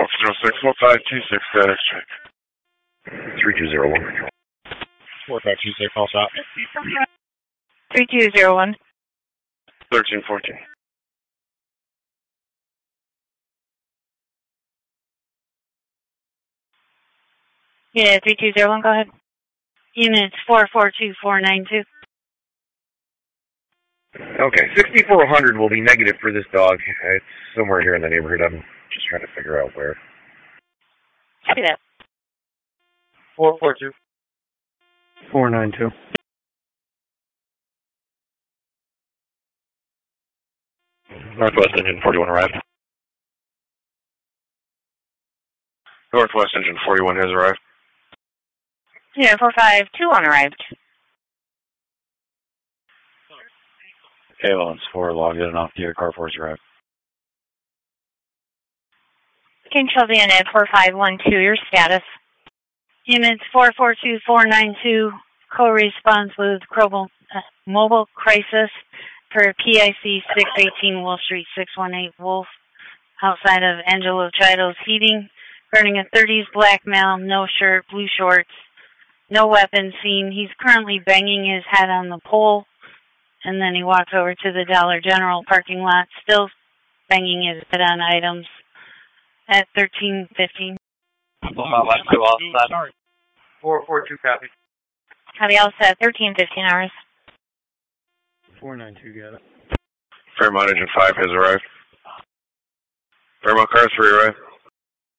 406, 4526, status check. 3201. 4526, call stop. 3201. 1314. Yeah, 3201, go ahead. Units 442492. Okay, 6400 will be negative for this dog. It's somewhere here in the neighborhood. I'm just trying to figure out where. Copy that. 442. 492. Northwest Engine 41 arrived. Northwest Engine 41 has arrived. Yeah, 4521 arrived. Ambulance 4 logged in and off the air. Car 4's arrived. King Charles Unit 4512, your status. Units 442492, co-response with Mobile Crisis for PIC 618 Wolf Street 618 Wolf, outside of Angelo Chido's Heating, burning a 30s black male, no shirt, blue shorts, no weapon seen. He's currently banging his head on the pole, and then he walks over to the Dollar General parking lot, still banging his head on items at 1315. Left 2 all set. 442 copy. Copy, all set, 1315 hours. 492, got it. Fairmont Engine 5 has arrived. Fairmont Car 3 arrived.